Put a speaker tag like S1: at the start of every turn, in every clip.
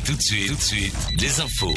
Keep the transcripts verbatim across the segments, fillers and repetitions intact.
S1: Tout de suite, tout de suite, les infos.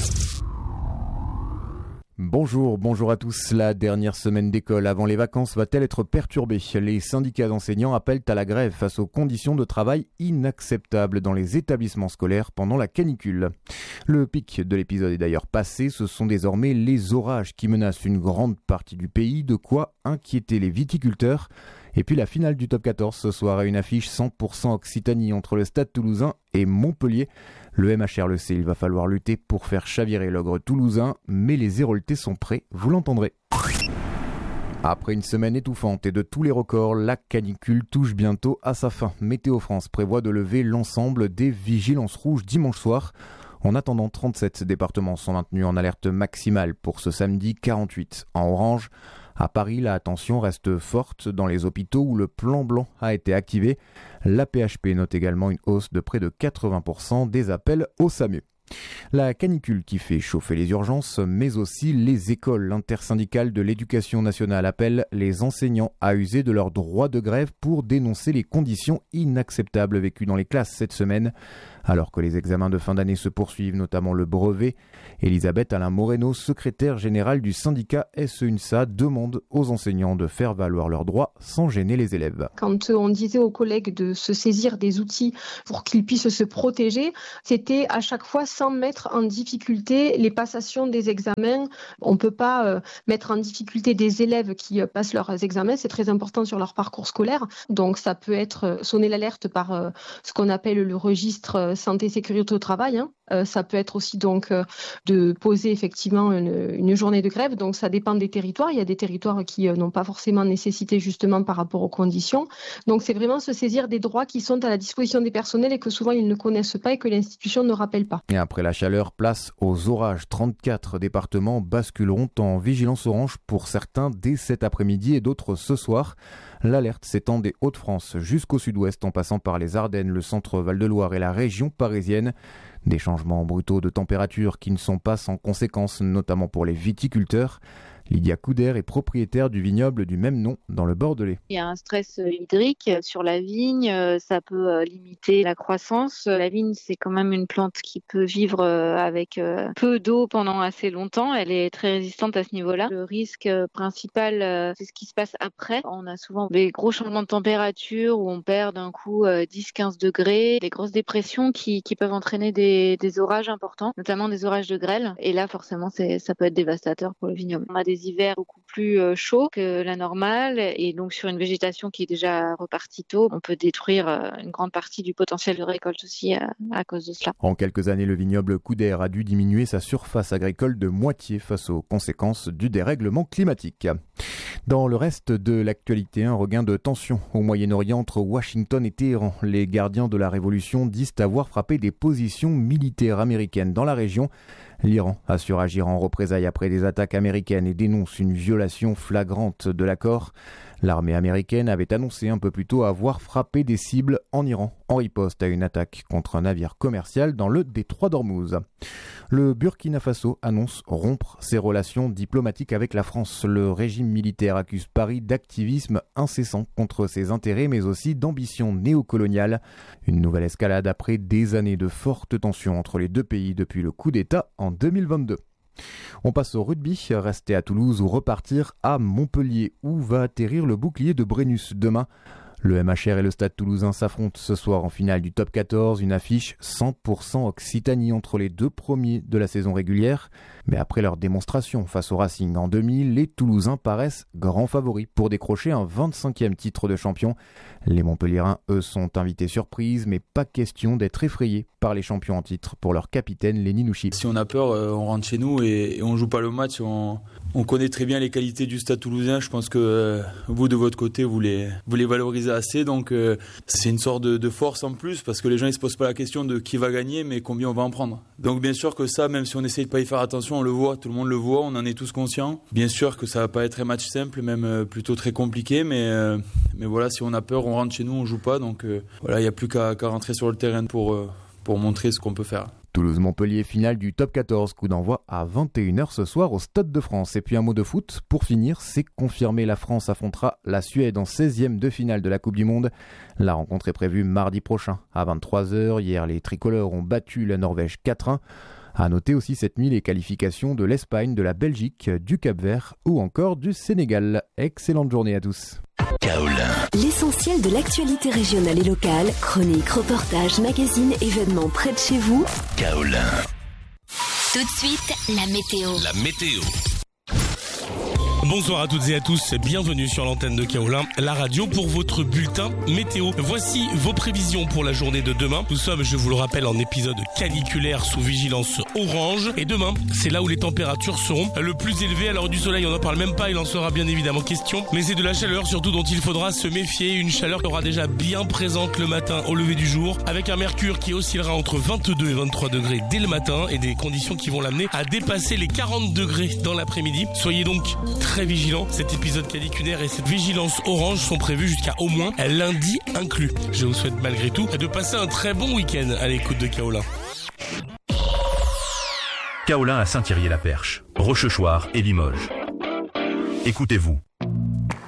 S2: Bonjour, bonjour à tous. La dernière semaine d'école avant les vacances va-t-elle être perturbée ? Les syndicats d'enseignants appellent à la grève face aux conditions de travail inacceptables dans les établissements scolaires pendant la canicule. Le pic de l'épisode est d'ailleurs passé, ce sont désormais les orages qui menacent une grande partie du pays, de quoi inquiéter les viticulteurs. Et puis la finale du top quatorze ce soir a une affiche cent pour cent Occitanie entre le Stade Toulousain et Montpellier. Le M H R le sait, il va falloir lutter pour faire chavirer l'ogre toulousain, mais les Héroltais sont prêts, vous l'entendrez. Après une semaine étouffante et de tous les records, la canicule touche bientôt à sa fin. Météo France prévoit de lever l'ensemble des vigilances rouges dimanche soir. En attendant, trente-sept départements sont maintenus en alerte maximale pour ce samedi, quarante-huit en orange. À Paris, la tension reste forte dans les hôpitaux où le plan blanc a été activé. La P H P note également une hausse de près de quatre-vingts pour cent des appels au SAMU. La canicule qui fait chauffer les urgences, mais aussi les écoles. L'intersyndicale de l'éducation nationale appelle les enseignants à user de leur droit de grève pour dénoncer les conditions inacceptables vécues dans les classes cette semaine. Alors que les examens de fin d'année se poursuivent, notamment le brevet, Elisabeth Alain Moreno, secrétaire générale du syndicat S E U N S A, demande aux enseignants de faire valoir leurs droits sans gêner les élèves.
S3: Quand on disait aux collègues de se saisir des outils pour qu'ils puissent se protéger, c'était à chaque fois sans mettre en difficulté les passations des examens. On ne peut pas euh, mettre en difficulté des élèves qui euh, passent leurs examens, c'est très important sur leur parcours scolaire. Donc ça peut être euh, sonner l'alerte par euh, ce qu'on appelle le registre euh, santé-sécurité au travail. Hein. Euh, ça peut être aussi donc euh, de poser effectivement une, une journée de grève. Donc ça dépend des territoires. Il y a des territoires qui euh, n'ont pas forcément nécessité justement par rapport aux conditions. Donc c'est vraiment se saisir des droits qui sont à la disposition des personnels et que souvent ils ne connaissent pas et que l'institution ne rappelle pas.
S2: Et après la chaleur, place aux orages. trente-quatre départements basculeront en vigilance orange pour certains dès cet après-midi et d'autres ce soir. L'alerte s'étend des Hauts-de-France jusqu'au sud-ouest en passant par les Ardennes, le centre Val-de-Loire et la région parisienne. Des changements brutaux de température qui ne sont pas sans conséquences, notamment pour les viticulteurs. Lydia Couder est propriétaire du vignoble du même nom dans le Bordelais.
S4: Il y a un stress hydrique sur la vigne, ça peut limiter la croissance. La vigne, c'est quand même une plante qui peut vivre avec peu d'eau pendant assez longtemps. Elle est très résistante à ce niveau-là. Le risque principal, c'est ce qui se passe après. On a souvent des gros changements de température où on perd d'un coup dix à quinze degrés, des grosses dépressions qui, qui peuvent entraîner des, des orages importants, notamment des orages de grêle. Et là, forcément, c'est, ça peut être dévastateur pour le vignoble. On a des des hivers beaucoup plus chauds que la normale et donc sur une végétation qui est déjà repartie tôt, on peut détruire une grande partie du potentiel de récolte aussi à, à cause de cela.
S2: En quelques années, le vignoble Couder a dû diminuer sa surface agricole de moitié face aux conséquences du dérèglement climatique. Dans le reste de l'actualité, un regain de tension au Moyen-Orient entre Washington et Téhéran. Les gardiens de la révolution disent avoir frappé des positions militaires américaines dans la région. L'Iran assure agir en représailles après des attaques américaines et dénonce une violation flagrante de l'accord. L'armée américaine avait annoncé un peu plus tôt avoir frappé des cibles en Iran en riposte à une attaque contre un navire commercial dans le détroit d'Ormuz. Le Burkina Faso annonce rompre ses relations diplomatiques avec la France. Le régime militaire accuse Paris d'activisme incessant contre ses intérêts mais aussi d'ambition néocoloniale. Une nouvelle escalade après des années de fortes tensions entre les deux pays depuis le coup d'État en deux mille vingt-deux. On passe au rugby, rester à Toulouse ou repartir à Montpellier où va atterrir le bouclier de Brennus demain. Le M H R et le Stade Toulousain s'affrontent ce soir en finale du top quatorze, une affiche cent pour cent Occitanie entre les deux premiers de la saison régulière. Mais après leur démonstration face au Racing en deux mille, les Toulousains paraissent grands favoris pour décrocher un vingt-cinquième titre de champion. Les Montpelliérains, eux, sont invités surprise, mais pas question d'être effrayés par les champions en titre pour leur capitaine Lenny Nouchi.
S5: Si on a peur, on rentre chez nous et on joue pas le match. On, on connaît très bien les qualités du Stade Toulousain. Je pense que vous, de votre côté, vous les, vous les valorisez assez. Donc c'est une sorte de, de force en plus parce que les gens ils se posent pas la question de qui va gagner, mais combien on va en prendre. Donc bien sûr que ça, même si on essaye de pas y faire attention, on le voit, tout le monde le voit, on en est tous conscients. Bien sûr que ça va pas être un match simple, même plutôt très compliqué, mais, mais voilà, si on a peur, on rentre chez nous, on joue pas. Donc voilà, il n'y a plus qu'à, qu'à rentrer sur le terrain pour, pour montrer ce qu'on peut faire.
S2: Toulouse-Montpellier, finale du top quatorze, coup d'envoi à vingt et une heures ce soir au Stade de France. Et puis un mot de foot, pour finir, c'est confirmé, la France affrontera la Suède en seizième de finale de la Coupe du Monde. La rencontre est prévue mardi prochain à vingt-trois heures. Hier, les tricolores ont battu la Norvège quatre un. À noter aussi cette nuit les qualifications de l'Espagne, de la Belgique, du Cap-Vert ou encore du Sénégal. Excellente journée à tous.
S1: Kaolin.
S6: L'essentiel de l'actualité régionale et locale, chroniques, reportages, magazines, événements près de chez vous.
S1: Kaolin.
S6: Tout de suite, la météo.
S1: La météo.
S7: Bonsoir à toutes et à tous, bienvenue sur l'antenne de Kaolin, la radio pour votre bulletin météo. Voici vos prévisions pour la journée de demain. Nous sommes, je vous le rappelle, en épisode caniculaire sous vigilance orange. Et demain, c'est là où les températures seront le plus élevées. Alors du soleil, on n'en parle même pas, il en sera bien évidemment question. Mais c'est de la chaleur surtout dont il faudra se méfier. Une chaleur qui aura déjà bien présente le matin au lever du jour, avec un mercure qui oscillera entre vingt-deux et vingt-trois degrés dès le matin et des conditions qui vont l'amener à dépasser les quarante degrés dans l'après-midi. Soyez donc très Très vigilant. Cet épisode caniculaire et cette vigilance orange sont prévus jusqu'à au moins lundi inclus. Je vous souhaite malgré tout de passer un très bon week-end à l'écoute de Kaolin.
S8: Kaolin à Saint-Thierry-la-Perche, Rochechouart et Limoges. Écoutez-vous.